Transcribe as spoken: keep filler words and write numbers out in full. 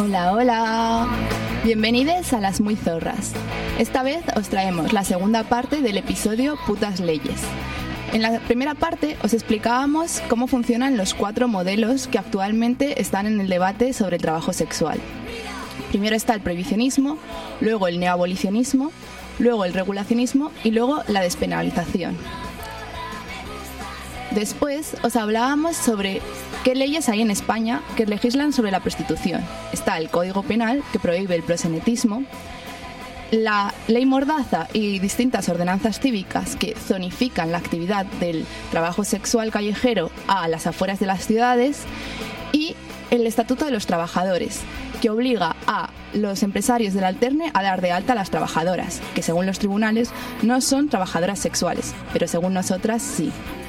Hola, hola. Bienvenidos a Las Muy Zorras. Esta vez os traemos la segunda parte del episodio Putas Leyes. En la primera parte os explicábamos cómo funcionan los cuatro modelos que actualmente están en el debate sobre el trabajo sexual. Primero está el prohibicionismo, luego el neoabolicionismo, luego el regulacionismo y luego la despenalización. Después os hablábamos sobre qué leyes hay en España que legislan sobre la prostitución. Está el Código Penal, que prohíbe el proxenetismo, la Ley Mordaza y distintas ordenanzas cívicas que zonifican la actividad del trabajo sexual callejero a las afueras de las ciudades, y el Estatuto de los Trabajadores, que obliga a los empresarios del alterne a dar de alta a las trabajadoras, que según los tribunales no son trabajadoras sexuales, pero según nosotras sí.